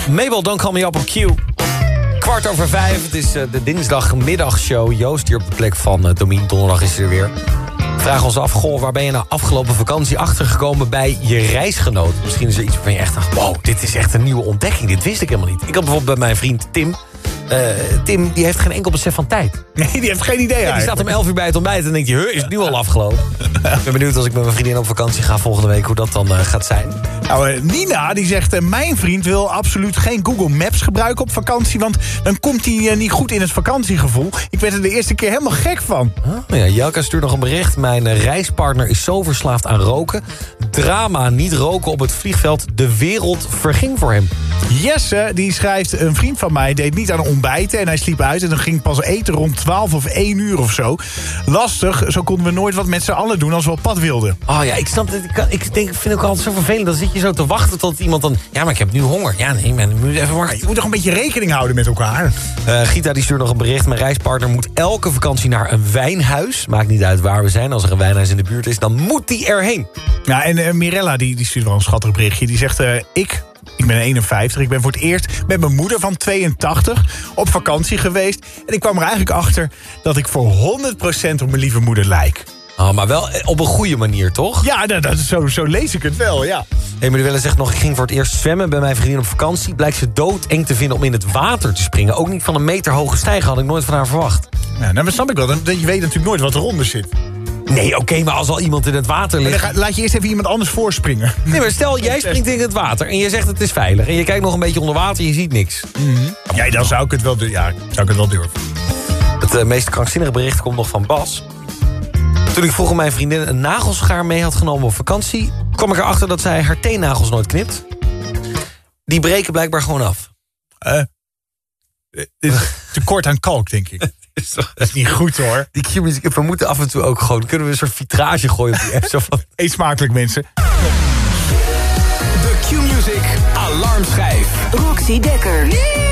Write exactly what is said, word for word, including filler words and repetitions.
Mabel, Don't Call Me Up on Q. Kwart over vijf, het is uh, de dinsdagmiddagshow. Joost hier op de plek van uh, Domien, donderdag is hij er weer. Vraag ons af, goh, waar ben je nou afgelopen vakantie achtergekomen bij je reisgenoot? Misschien is er iets waarvan je echt dacht, wow, dit is echt een nieuwe ontdekking. Dit wist ik helemaal niet. Ik had bijvoorbeeld bij mijn vriend Tim. Uh, Tim, die heeft geen enkel besef van tijd. Nee, die heeft geen idee. Ja, die staat om elf uur bij het ontbijt en dan denk je, huh, is het nu al afgelopen? Ik ben benieuwd als ik met mijn vriendin op vakantie ga volgende week hoe dat dan uh, gaat zijn. Nou, uh, Nina die zegt, uh, mijn vriend wil absoluut geen Google Maps gebruiken op vakantie, want dan komt hij uh, niet goed in het vakantiegevoel. Ik werd er de eerste keer helemaal gek van. Huh? Ja, Jelka stuurt nog een bericht. Mijn uh, reispartner is zo verslaafd aan roken. Drama, niet roken op het vliegveld. De wereld verging voor hem. Jesse die schrijft, een vriend van mij deed niet aan ontbijten en hij sliep uit en dan ging pas eten rond twaalf of één uur of zo. Lastig, zo konden we nooit wat met z'n allen doen als we op pad wilden. Oh ja, ik snap het. Ik, kan, ik denk, vind het ook altijd zo vervelend. Dan zit je zo te wachten tot iemand dan... Ja, maar ik heb nu honger. Ja, nee, maar moet even wachten. Je moet toch een beetje rekening houden met elkaar. Uh, Gita die stuurt nog een bericht. Mijn reispartner moet elke vakantie naar een wijnhuis. Maakt niet uit waar we zijn. Als er een wijnhuis in de buurt is, dan moet die erheen. Ja, en uh, Mirella die, die stuurt wel een schattig berichtje. Die zegt, uh, ik... Ik ben eenenvijftig, ik ben voor het eerst met mijn moeder van tweeëntachtig op vakantie geweest. En ik kwam er eigenlijk achter dat ik voor honderd procent op mijn lieve moeder lijk. Oh, maar wel op een goede manier, toch? Ja, dat, dat, zo, zo lees ik het wel, ja. Hey, maar Welle zegt nog, ik ging voor het eerst zwemmen bij mijn vriendin op vakantie. Blijkt ze doodeng te vinden om in het water te springen. Ook niet van een meter hoge stijger, had ik nooit van haar verwacht. Ja, nou, dat snap ik wel. Je weet natuurlijk nooit wat eronder zit. Nee, oké, okay, maar als al iemand in het water ligt... Dan ga, laat je eerst even iemand anders voorspringen. Nee, maar stel, jij springt in het water en je zegt het is veilig. En je kijkt nog een beetje onder water en je ziet niks. Mm-hmm. Ja, dan zou ik het wel, ja, zou ik het wel durven. Het uh, meest krankzinnige bericht komt nog van Bas. Toen ik vroeger mijn vriendin een nagelschaar mee had genomen op vakantie... kwam ik erachter dat zij haar teennagels nooit knipt. Die breken blijkbaar gewoon af. Uh, tekort aan kalk, denk ik. Dat is niet goed, hoor. Die Q-music, we moeten af en toe ook gewoon... kunnen we een soort vitrage gooien op die app. Zo van... Eet smakelijk, mensen. De Q-music alarmschijf. Roxy Dekker.